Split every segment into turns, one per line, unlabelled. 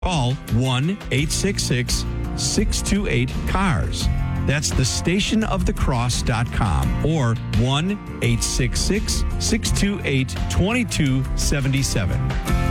Call 1-866-628-CARS. That's thestationofthecross.com or 1-866-628-2277.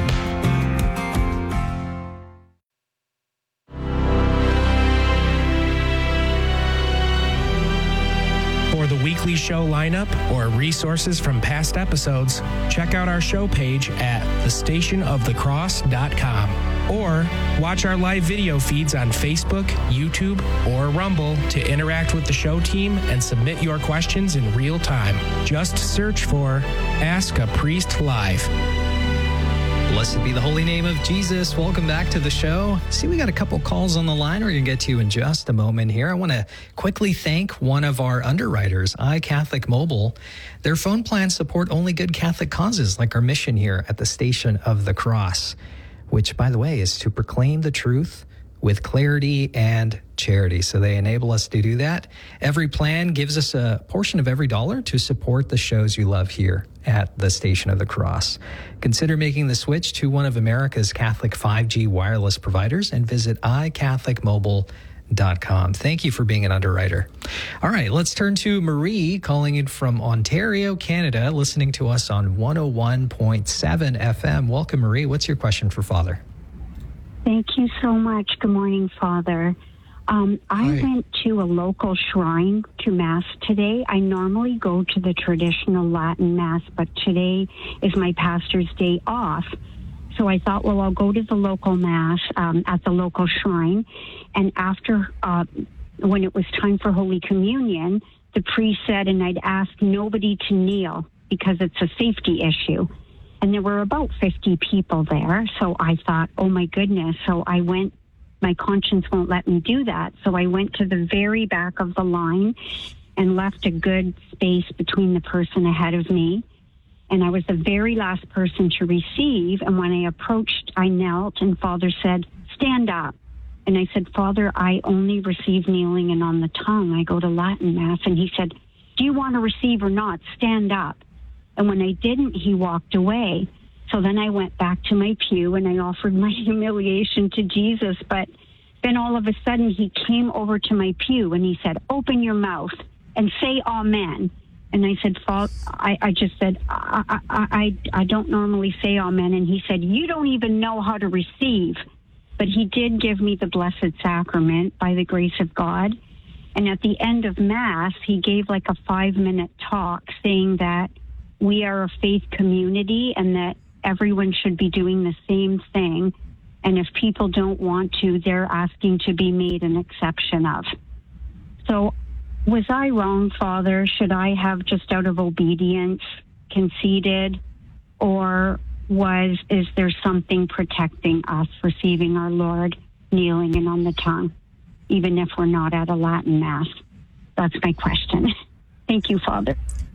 For the weekly show lineup or resources from past episodes, check out our show page at thestationofthecross.com or watch our live video feeds on Facebook, YouTube, or Rumble to interact with the show team and submit your questions in real time. Just search for Ask a Priest Live.
Blessed be the holy name of Jesus. Welcome back to the show. See, we got a couple calls on the line we're going to get to in just a moment here. I want to quickly thank one of our underwriters, iCatholic Mobile. Their phone plans support only good Catholic causes, like our mission here at the Station of the Cross, which, by the way, is to proclaim the truth with clarity and charity. So they enable us to do that. Every plan gives us a portion of every dollar to support the shows you love here at the Station of the Cross. Consider making the switch to one of America's Catholic 5G wireless providers and visit iCatholicMobile.com. Thank you for being an underwriter. All right, let's turn to Marie calling in from Ontario, Canada, listening to us on 101.7 FM. Welcome, Marie. What's your question for Father?
Thank you so much. Good morning, Father. I went to a local shrine to Mass today. I normally go to the traditional Latin Mass, but today is my pastor's day off. So I thought, well, I'll go to the local Mass at the local shrine. And after, when it was time for Holy Communion, the priest said, and I'd asked nobody to kneel because it's a safety issue. And there were about 50 people there. So I thought, oh, my goodness. So I went, my conscience won't let me do that. So I went to the very back of the line and left a good space between the person ahead of me. And I was the very last person to receive. And when I approached, I knelt, and Father said, stand up. And I said, Father, I only receive kneeling and on the tongue. I go to Latin Mass. And he said, do you want to receive or not? Stand up. And when I didn't, he walked away. So then I went back to my pew and I offered my humiliation to Jesus. But then all of a sudden he came over to my pew and he said, open your mouth and say amen. And I said, I just said, I don't normally say amen. And he said, you don't even know how to receive. But he did give me the Blessed Sacrament by the grace of God. And at the end of Mass, he gave like a 5-minute talk saying that we are a faith community and that everyone should be doing the same thing. And if people don't want to, they're asking to be made an exception of. So was I wrong, Father? Should I have just out of obedience conceded? Or is there something protecting us receiving our Lord kneeling and on the tongue, even if we're not at a Latin Mass? That's my question. Thank you, Father.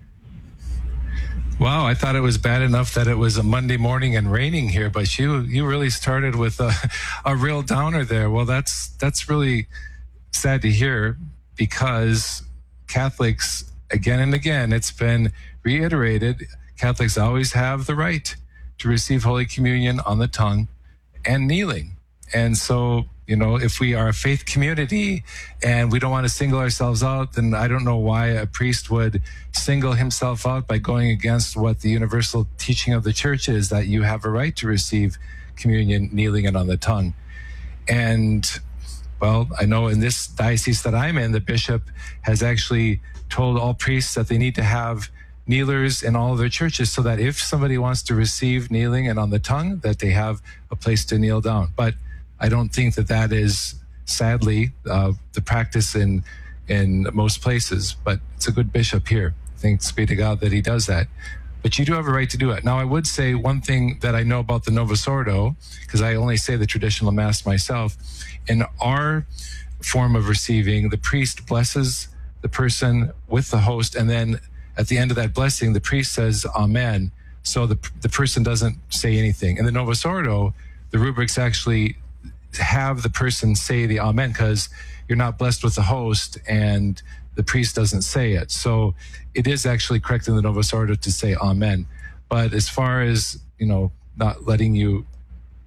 Wow, I thought it was bad enough that it was a Monday morning and raining here, but you really started with a real downer there. Well, that's really sad to hear, because Catholics, again and again, it's been reiterated, Catholics always have the right to receive Holy Communion on the tongue and kneeling. And so, if we are a faith community and we don't want to single ourselves out, then I don't know why a priest would single himself out by going against what the universal teaching of the church is, that you have a right to receive communion kneeling and on the tongue. And, well, I know in this diocese that I'm in, the bishop has actually told all priests that they need to have kneelers in all of their churches, so that if somebody wants to receive kneeling and on the tongue, that they have a place to kneel down. But I don't think that is, sadly, the practice in most places, but it's a good bishop here. Thanks be to God that he does that. But you do have a right to do it. Now, I would say one thing that I know about the Novus Ordo, because I only say the traditional Mass myself. In our form of receiving, the priest blesses the person with the host, and then at the end of that blessing, the priest says Amen. So the person doesn't say anything. In the Novus Ordo, the rubrics actually have the person say the Amen, because you're not blessed with the host and the priest doesn't say it. So it is actually correct in the Novus Ordo to say Amen. But as far as, not letting you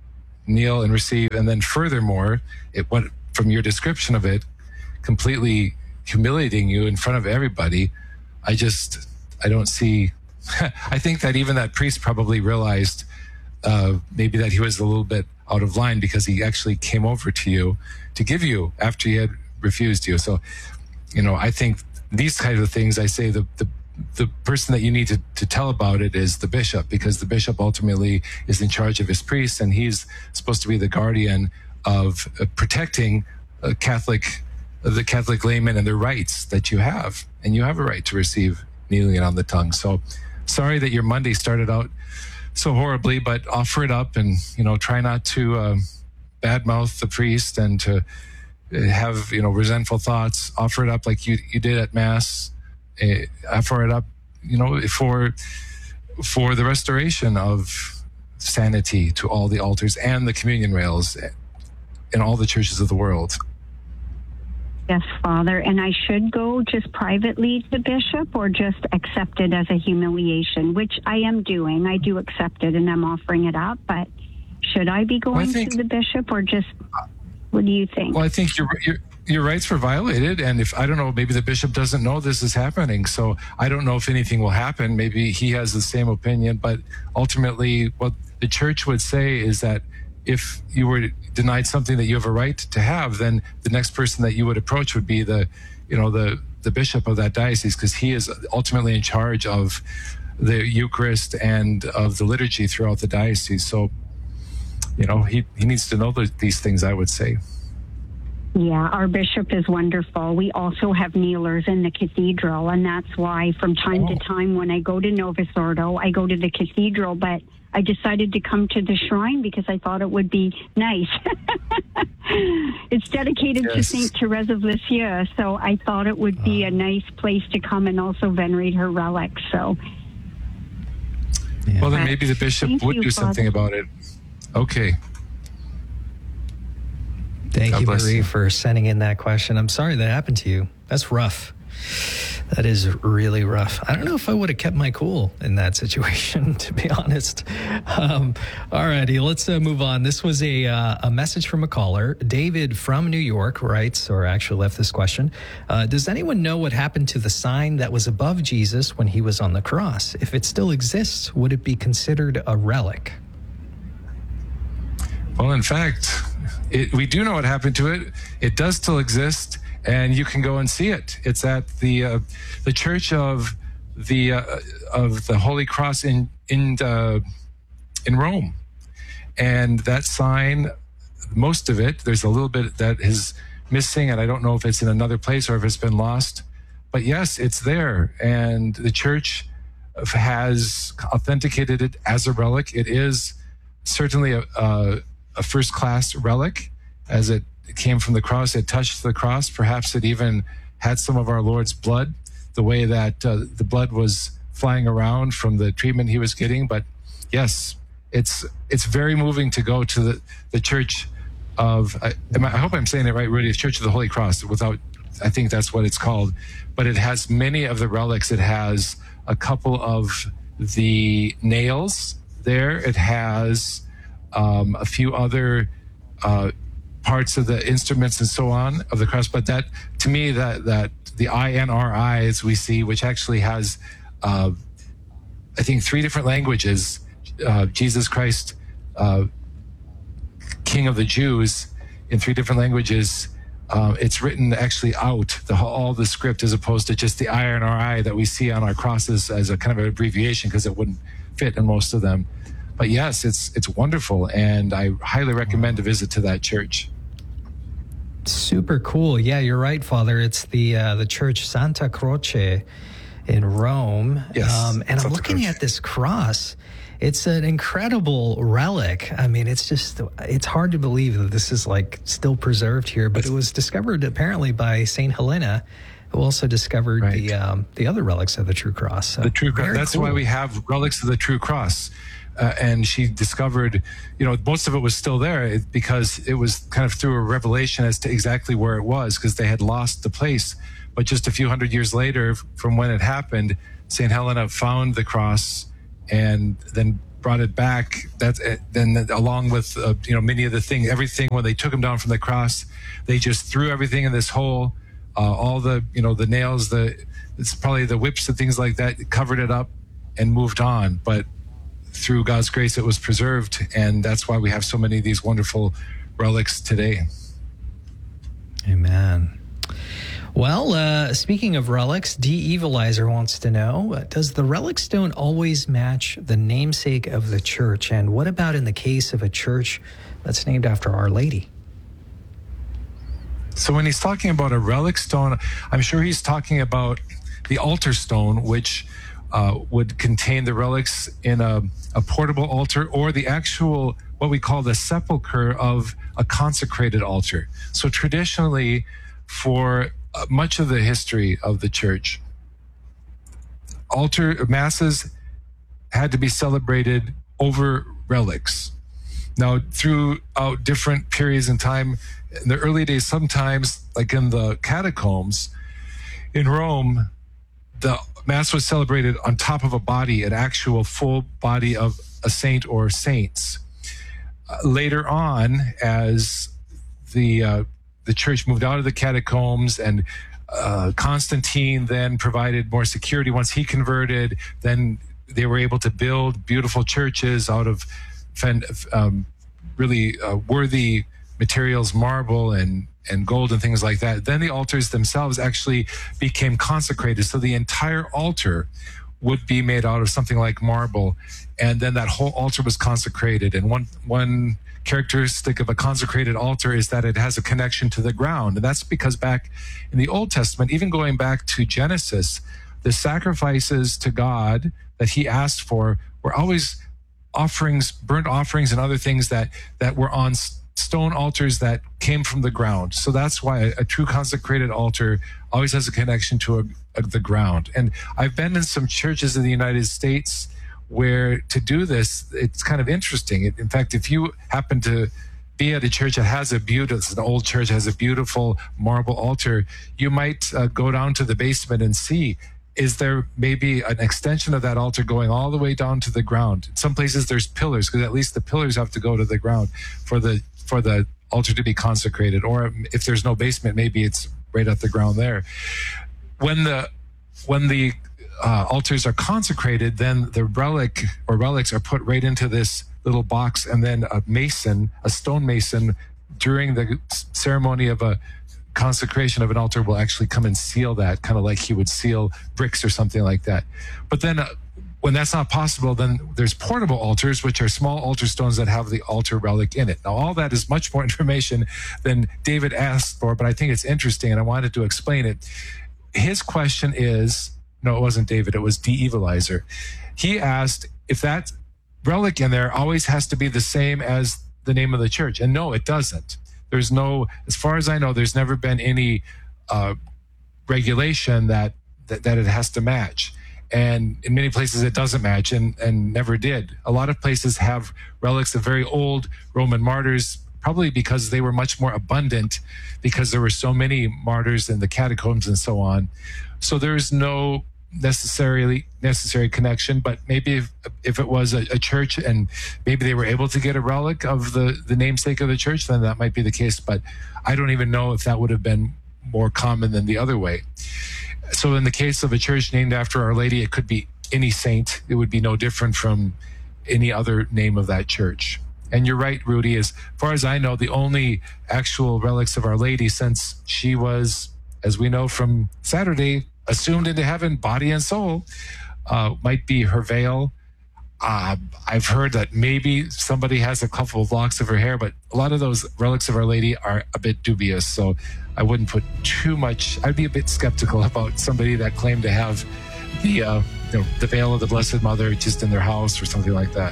kneel and receive, and then furthermore, it went from your description of it, completely humiliating you in front of everybody. I don't see. I think that even that priest probably realized maybe that he was a little bit out of line, because he actually came over to you to give you after he had refused you. So, I think these kinds of things, I say the person that you need to tell about it is the bishop, because the bishop ultimately is in charge of his priests, and he's supposed to be the guardian of protecting the Catholic laymen and their rights that you have. And you have a right to receive kneeling on the tongue. So sorry that your Monday started out so horribly, but offer it up, and try not to badmouth the priest and to have resentful thoughts. Offer it up like you did at Mass. Offer it up for the restoration of sanity to all the altars and the communion rails in all the churches of the world.
Yes, Father. And I should go just privately to the bishop, or just accept it as a humiliation, which I am doing. I do accept it, and I'm offering it up. But should I be going to the bishop, or just, what do you think?
Well, I think your rights were violated. And if, I don't know, maybe the bishop doesn't know this is happening. So I don't know if anything will happen. Maybe he has the same opinion. But ultimately, what the church would say is that if you were denied something that you have a right to have, then the next person that you would approach would be the bishop of that diocese, because he is ultimately in charge of the Eucharist and of the liturgy throughout the diocese. So, he needs to know these things, I would say.
Yeah, our bishop is wonderful. We also have kneelers in the cathedral, and that's why from time to time when I go to Novus Ordo, I go to the cathedral, but I decided to come to the shrine because I thought it would be nice. It's dedicated to Saint Therese of Lisieux, so I thought it would be a nice place to come and also venerate her relics. So,
well, then maybe the bishop would do something about it. Okay.
Thank you, Marie, for sending in that question. I'm sorry that happened to you. That's rough. That is really rough. I don't know if I would have kept my cool in that situation, to be honest. All righty, let's move on. This was a message from a caller. David from New York writes, or actually left this question. Does anyone know what happened to the sign that was above Jesus when he was on the cross? If it still exists, would it be considered a relic?
Well, in fact, we do know what happened to it. It does still exist, and you can go and see it. It's at the Church of the Holy Cross in Rome, and that sign, most of it, there's a little bit that is missing, and I don't know if it's in another place or if it's been lost. But yes, it's there, and the church has authenticated it as a relic. It is certainly a first-class relic, as it came from the cross. It touched the cross. Perhaps it even had some of our Lord's blood, the way that the blood was flying around from the treatment he was getting. But yes, it's very moving to go to the Church of, I hope I'm saying it right, Rudy, it's Church of the Holy Cross, I think that's what it's called. But it has many of the relics. It has a couple of the nails there. It has a few other parts of the instruments and so on of the cross. But that, to me, that the INRI, as we see, which actually has, I think, 3 different languages, Jesus Christ, King of the Jews, in 3 different languages. It's written actually out, all the script, as opposed to just the INRI that we see on our crosses as a kind of an abbreviation, because it wouldn't fit in most of them. But yes, it's wonderful, and I highly recommend a visit to that church.
Super cool. Yeah, you're right, Father. It's the church Santa Croce in Rome.
Yes,
and I'm looking at this cross. It's an incredible relic. I mean, it's hard to believe that this is still preserved here, but it was discovered apparently by Saint Helena, who also discovered the other relics of the True Cross. So
the True Cross. That's why we have relics of the True Cross. And she discovered, most of it was still there because it was kind of through a revelation as to exactly where it was, because they had lost the place. But just a few hundred years later from when it happened, St. Helena found the cross and then brought it back. Then along with many of the things, everything, when they took him down from the cross, they just threw everything in this hole. All the the nails, it's probably the whips and things like that, covered it up and moved on. But through God's grace, it was preserved, and that's why we have so many of these wonderful relics today.
Amen. Well, speaking of relics, D. Evilizer wants to know, does the relic stone always match the namesake of the church? And what about in the case of a church that's named after Our Lady?
So when he's talking about a relic stone, I'm sure he's talking about the altar stone, which would contain the relics in a portable altar, or the actual, what we call the sepulcher of a consecrated altar. So traditionally, for much of the history of the church, altar masses had to be celebrated over relics. Now, throughout different periods in time, in the early days, sometimes, like in the catacombs in Rome, the Mass was celebrated on top of a body, an actual full body of a saint or saints. Later on, as the church moved out of the catacombs, and Constantine then provided more security. Once he converted, then they were able to build beautiful churches out of really worthy materials, marble and gold and things like that. Then the altars themselves actually became consecrated. So the entire altar would be made out of something like marble, and then that whole altar was consecrated. And one characteristic of a consecrated altar is that it has a connection to the ground. And that's because back in the Old Testament, even going back to Genesis, the sacrifices to God that he asked for were always offerings, burnt offerings and other things that were on stone altars that came from the ground. So that's why a true consecrated altar always has a connection to the ground. And I've been in some churches in the United States where to do this, it's kind of interesting. In fact, if you happen to be at a church that has it's an old church, has a beautiful marble altar, you might go down to the basement and see, is there maybe an extension of that altar going all the way down to the ground? In some places there's pillars, because at least the pillars have to go to the ground for the altar to be consecrated. Or if there's no basement, maybe it's right at the ground there. When the altars are consecrated, then the relics are put right into this little box, and then a stone mason, during the ceremony of a consecration of an altar, will actually come and seal that, kind of like he would seal bricks or something like that. But then when that's not possible, then there's portable altars, which are small altar stones that have the altar relic in it. Now, all that is much more information than David asked for, but I think it's interesting, and I wanted to explain it. His question is, no, it wasn't David, it was D. Evilizer. He asked if that relic in there always has to be the same as the name of the church. And no, it doesn't. There's no, as far as I know, there's never been any regulation that it has to match. And in many places it doesn't match, and never did. A lot of places have relics of very old Roman martyrs, probably because they were much more abundant, because there were so many martyrs in the catacombs and so on. So there's no necessary connection, but maybe if it was a church and maybe they were able to get a relic of the namesake of the church, then that might be the case. But I don't even know if that would have been more common than the other way. So in the case of a church named after Our Lady, it could be any saint. It would be no different from any other name of that church. And you're right, Rudy, as far as I know, the only actual relics of Our Lady, since she was, as we know from Saturday, assumed into heaven, body and soul, might be her veil. I've heard that maybe somebody has a couple of locks of her hair, but a lot of those relics of Our Lady are a bit dubious. So I wouldn't put too much. I'd be a bit skeptical about somebody that claimed to have the veil of the Blessed Mother just in their house or something like that.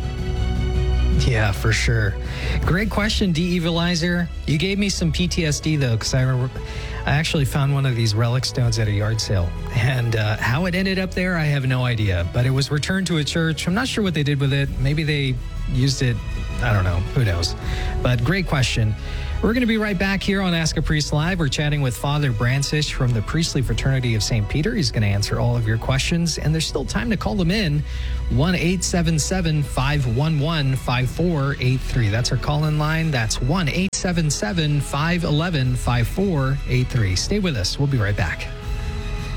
Yeah, for sure. Great question, D. Evilizer. You gave me some PTSD, though, because I I actually found one of these relic stones at a yard sale, and how it ended up there, I have no idea. But it was returned to a church. I'm not sure what they did with it. Maybe they used it. I don't know. Who knows? But great question. We're going to be right back here on Ask a Priest Live. We're chatting with Father Brancisz from the Priestly Fraternity of St. Peter. He's going to answer all of your questions, and there's still time to call them in. 1-877-511-5483. That's our call-in line. That's 1-877-511-5483. Stay with us. We'll be right back.